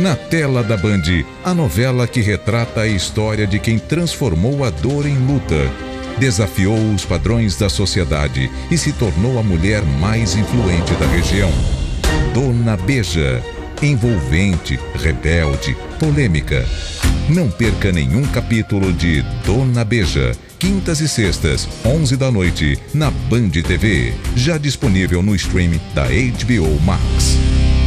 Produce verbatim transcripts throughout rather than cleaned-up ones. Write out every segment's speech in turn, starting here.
Na tela da Band, a novela que retrata a história de quem transformou a dor em luta, desafiou os padrões da sociedade e se tornou a mulher mais influente da região. Dona Beija. Envolvente, rebelde, polêmica. Não perca nenhum capítulo de Dona Beija. Quintas e sextas, onze da noite, na Band T V. Já disponível no stream da H B O Max.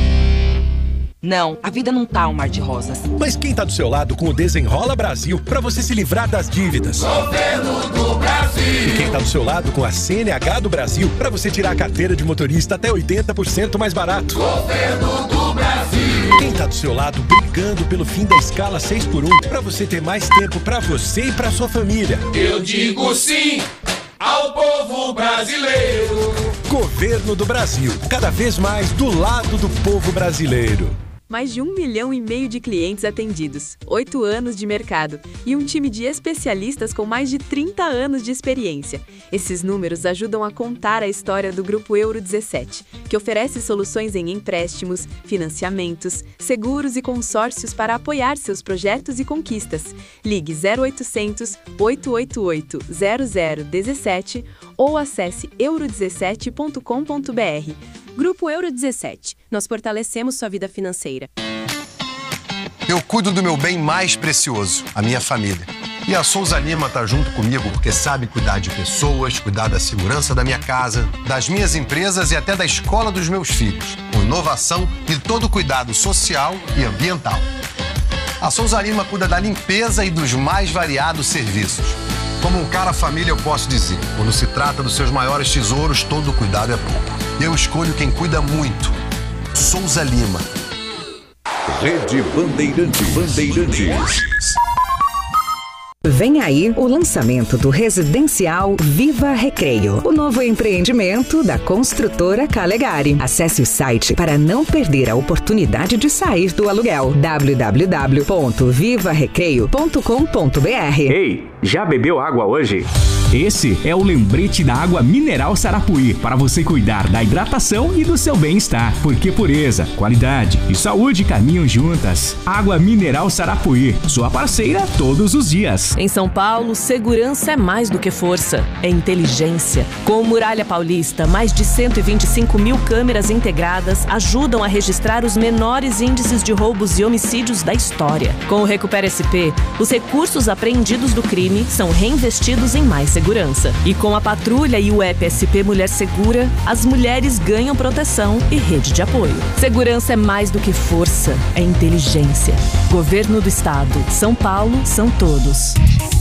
Não, a vida não tá um mar de rosas. Mas quem tá do seu lado com o Desenrola Brasil pra você se livrar das dívidas? Governo do Brasil! E quem tá do seu lado com a C N H do Brasil pra você tirar a carteira de motorista até oitenta por cento mais barato? Governo do Brasil! Quem tá do seu lado brigando pelo fim da escala seis por um pra você ter mais tempo pra você e pra sua família? Eu digo sim ao povo brasileiro! Governo do Brasil, cada vez mais do lado do povo brasileiro. Mais de um milhão e meio de clientes atendidos, oito anos de mercado e um time de especialistas com mais de trinta anos de experiência. Esses números ajudam a contar a história do Grupo Euro dezessete, que oferece soluções em empréstimos, financiamentos, seguros e consórcios para apoiar seus projetos e conquistas. Ligue zero oitocentos, oito oito oito, zero zero um sete ou acesse euro dezessete ponto com ponto br. Grupo Euro dezessete. Nós fortalecemos sua vida financeira. Eu cuido do meu bem mais precioso, a minha família. E a Souza Lima tá junto comigo porque sabe cuidar de pessoas, cuidar da segurança da minha casa, das minhas empresas e até da escola dos meus filhos, com inovação e todo o cuidado social e ambiental. A Souza Lima cuida da limpeza e dos mais variados serviços. Como um cara família, eu posso dizer, quando se trata dos seus maiores tesouros, todo cuidado é pouco. Eu escolho quem cuida muito. Souza Lima. Rede Bandeirantes. Bandeirantes. Vem aí o lançamento do residencial Viva Recreio, o novo empreendimento da construtora Calegari. Acesse o site para não perder a oportunidade de sair do aluguel. w w w ponto viva recreio ponto com ponto br. Ei, já bebeu água hoje? Esse é o lembrete da água mineral Sarapuí, para você cuidar da hidratação e do seu bem-estar, porque pureza, qualidade e saúde caminham juntas. Água mineral Sarapuí, sua parceira todos os dias. Em São Paulo, segurança é mais do que força, é inteligência. Com o Muralha Paulista, mais de cento e vinte e cinco mil câmeras integradas ajudam a registrar os menores índices de roubos e homicídios da história. Com o Recupera S P, os recursos apreendidos do crime são reinvestidos em mais segurança. E com a patrulha e o app S P Mulher Segura, as mulheres ganham proteção e rede de apoio. Segurança é mais do que força, é inteligência. Governo do Estado. São Paulo são todos.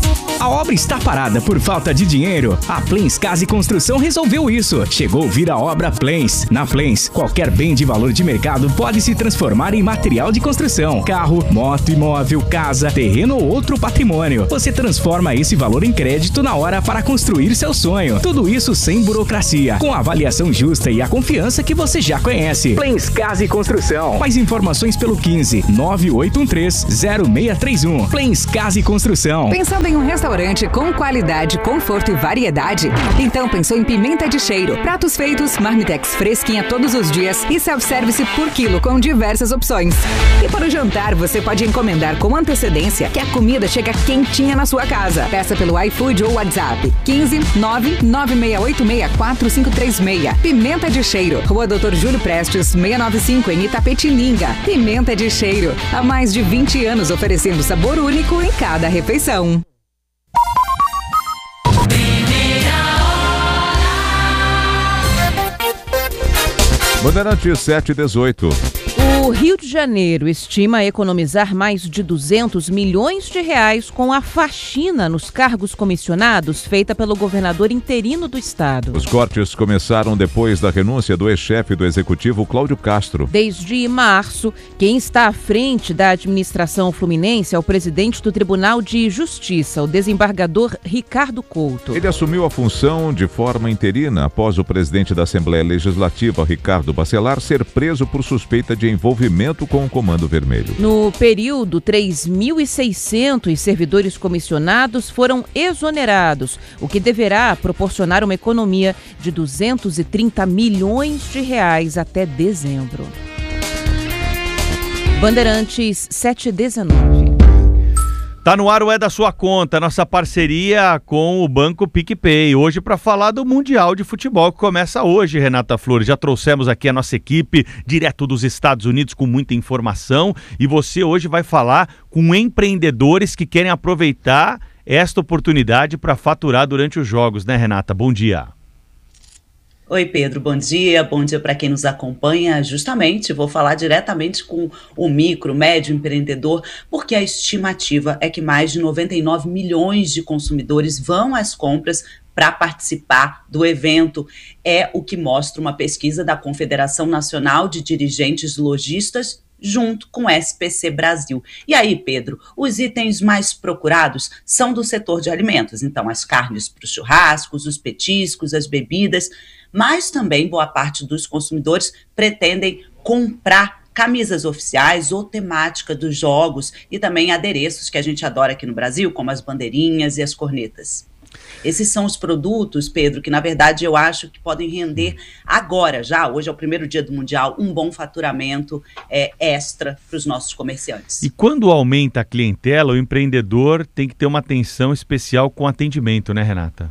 A obra está parada por falta de dinheiro? A Plens Casa e Construção resolveu isso. Chegou vir a obra Plens. Na Plens, qualquer bem de valor de mercado pode se transformar em material de construção. Carro, moto, imóvel, casa, terreno ou outro patrimônio. Você transforma esse valor em crédito na hora para construir seu sonho. Tudo isso sem burocracia, com a avaliação justa e a confiança que você já conhece. Plens Casa e Construção. Mais informações pelo quinze, nove oito um três, zero seis três um. Plens Casa e Construção. Pensando em um restaurante com qualidade, conforto e variedade? Então pensou em Pimenta de Cheiro. Pratos feitos, marmitex fresquinha todos os dias e self-service por quilo com diversas opções. E para o jantar, você pode encomendar com antecedência que a comida chega quentinha na sua casa. Peça pelo iFood ou WhatsApp quinze, nove nove seis oito seis quatro cinco três seis. Pimenta de Cheiro, Rua doutor Júlio Prestes, seiscentos e noventa e cinco, em Itapetininga. Pimenta de Cheiro, há mais de vinte anos oferecendo sabor único em cada refeição. Bandeirantes sete e dezoito. O Rio de Janeiro estima economizar mais de duzentos milhões de reais com a faxina nos cargos comissionados feita pelo governador interino do estado. Os cortes começaram depois da renúncia do ex-chefe do executivo, Cláudio Castro. Desde março, quem está à frente da administração fluminense é o presidente do Tribunal de Justiça, o desembargador Ricardo Couto. Ele assumiu a função de forma interina após o presidente da Assembleia Legislativa, Ricardo Bacelar, ser preso por suspeita de envolvimento com o Comando Vermelho. No período, três mil e seiscentos servidores comissionados foram exonerados, o que deverá proporcionar uma economia de duzentos e trinta milhões de reais até dezembro. Bandeirantes sete e dezenove. Tá no ar o É da Sua Conta, nossa parceria com o Banco PicPay. Hoje para falar do Mundial de Futebol que começa hoje, Renata Flores. Já trouxemos aqui a nossa equipe direto dos Estados Unidos com muita informação e você hoje vai falar com empreendedores que querem aproveitar esta oportunidade para faturar durante os jogos, né, Renata? Bom dia. Oi, Pedro, bom dia, bom dia para quem nos acompanha. Justamente, vou falar diretamente com o micro, médio empreendedor, porque a estimativa é que mais de noventa e nove milhões de consumidores vão às compras para participar do evento. É o que mostra uma pesquisa da Confederação Nacional de Dirigentes Lojistas, junto com o S P C Brasil. E aí, Pedro, os itens mais procurados são do setor de alimentos, então as carnes para os churrascos, os petiscos, as bebidas, mas também boa parte dos consumidores pretendem comprar camisas oficiais ou temática dos jogos e também adereços que a gente adora aqui no Brasil, como as bandeirinhas e as cornetas. Esses são os produtos, Pedro, que na verdade eu acho que podem render agora, já, hoje é o primeiro dia do Mundial, um bom faturamento é, extra para os nossos comerciantes. E quando aumenta a clientela, o empreendedor tem que ter uma atenção especial com atendimento, né, Renata?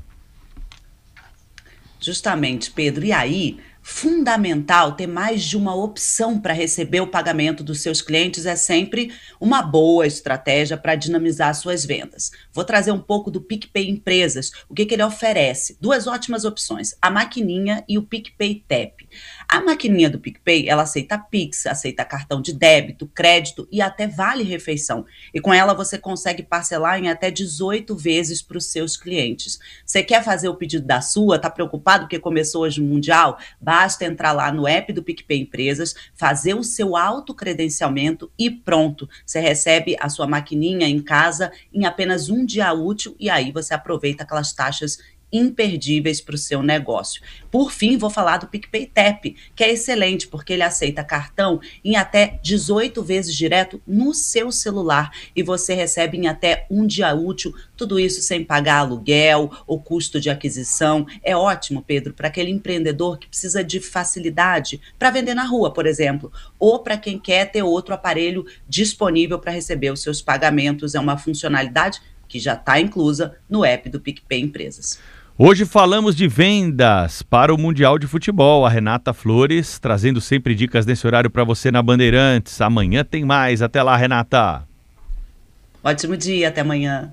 Justamente, Pedro. E aí, fundamental ter mais de uma opção para receber o pagamento dos seus clientes é sempre uma boa estratégia para dinamizar suas vendas. Vou trazer um pouco do PicPay Empresas. O que, que ele oferece? Duas ótimas opções, a maquininha e o PicPay Tap. A maquininha do PicPay, ela aceita Pix, aceita cartão de débito, crédito e até vale-refeição. E com ela você consegue parcelar em até dezoito vezes para os seus clientes. Você quer fazer o pedido da sua? Está preocupado porque começou hoje o Mundial? Basta entrar lá no app do PicPay Empresas, fazer o seu autocredenciamento e pronto. Você recebe a sua maquininha em casa em apenas um dia útil e aí você aproveita aquelas taxas imperdíveis para o seu negócio. Por fim, vou falar do PicPay Tap, que é excelente porque ele aceita cartão em até dezoito vezes direto no seu celular e você recebe em até um dia útil, tudo isso sem pagar aluguel ou custo de aquisição. É ótimo, Pedro, para aquele empreendedor que precisa de facilidade para vender na rua, por exemplo, ou para quem quer ter outro aparelho disponível para receber os seus pagamentos. É uma funcionalidade que já está inclusa no app do PicPay Empresas. Hoje falamos de vendas para o Mundial de Futebol. A Renata Flores trazendo sempre dicas nesse horário para você na Bandeirantes. Amanhã tem mais. Até lá, Renata. Ótimo dia, até amanhã.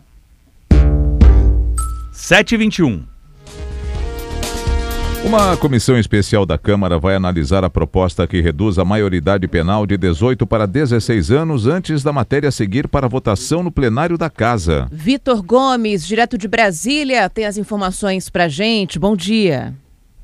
sete e vinte e um. Uma comissão especial da Câmara vai analisar a proposta que reduz a maioridade penal de dezoito para dezesseis anos antes da matéria seguir para votação no plenário da Casa. Vitor Gomes, direto de Brasília, tem as informações pra gente. Bom dia.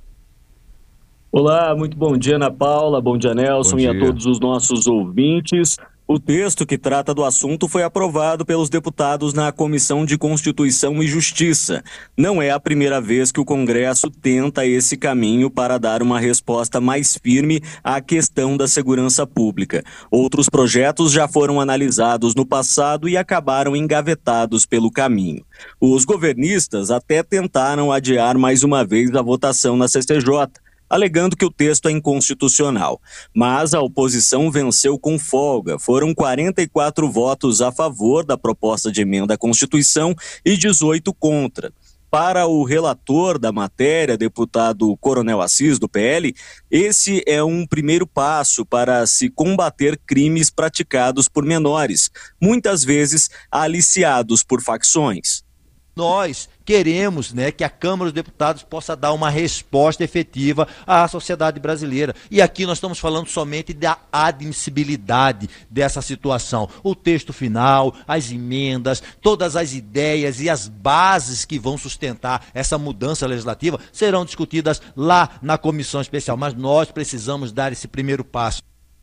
Olá, muito bom dia, Ana Paula, bom dia, Nelson, Bom dia. e a todos os nossos ouvintes. O texto que trata do assunto foi aprovado pelos deputados na Comissão de Constituição e Justiça. Não é a primeira vez que o Congresso tenta esse caminho para dar uma resposta mais firme à questão da segurança pública. Outros projetos já foram analisados no passado e acabaram engavetados pelo caminho. Os governistas até tentaram adiar mais uma vez a votação na C C J, alegando que o texto é inconstitucional. Mas a oposição venceu com folga. Foram quarenta e quatro votos a favor da proposta de emenda à Constituição e dezoito contra. Para o relator da matéria, deputado Coronel Assis, do P L, esse é um primeiro passo para se combater crimes praticados por menores, muitas vezes aliciados por facções. Nós queremos, né, que a Câmara dos Deputados possa dar uma resposta efetiva à sociedade brasileira. E aqui nós estamos falando somente da admissibilidade dessa situação. O texto final, as emendas, todas as ideias e as bases que vão sustentar essa mudança legislativa serão discutidas lá na comissão especial. Mas nós precisamos dar esse primeiro passo.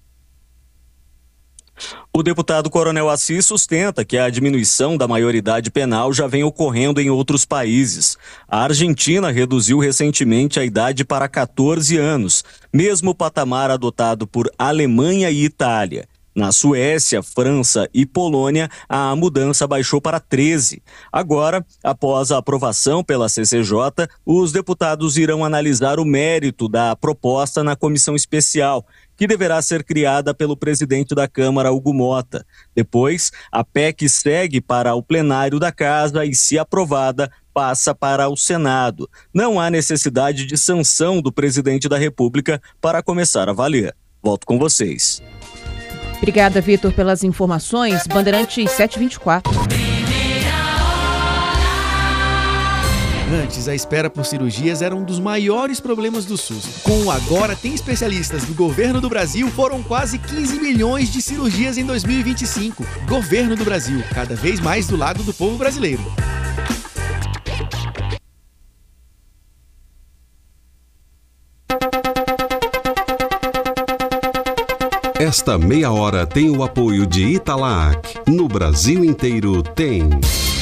O deputado Coronel Assis sustenta que a diminuição da maioridade penal já vem ocorrendo em outros países. A Argentina reduziu recentemente a idade para catorze anos, mesmo patamar adotado por Alemanha e Itália. Na Suécia, França e Polônia, a mudança baixou para treze. Agora, após a aprovação pela C C J, os deputados irão analisar o mérito da proposta na comissão especial, que deverá ser criada pelo presidente da Câmara, Hugo Mota. Depois, a P E C segue para o plenário da Casa e, se aprovada, passa para o Senado. Não há necessidade de sanção do presidente da República para começar a valer. Volto com vocês. Obrigada, Vitor, pelas informações. Bandeirante sete e vinte e quatro. Antes, a espera por cirurgias era um dos maiores problemas do SUS. Com o Agora Tem Especialistas do Governo do Brasil, foram quase quinze milhões de cirurgias em dois mil e vinte e cinco. Governo do Brasil, cada vez mais do lado do povo brasileiro. Esta meia hora tem o apoio de Italac. No Brasil inteiro tem.